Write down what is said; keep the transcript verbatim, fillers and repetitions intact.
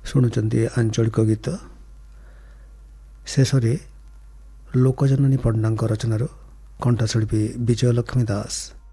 ଶୁଣୁଛନ୍ତି ଆଞ୍ଚଳିକ ଗୀତ। ଶେଷରେ ଲୋକଜନନୀ ପଣ୍ଡାଙ୍କ ରଚନାରୁ କଣ୍ଠଶିଳ୍ପୀ ବିଜୟଲକ୍ଷ୍ମୀ ଦାସ।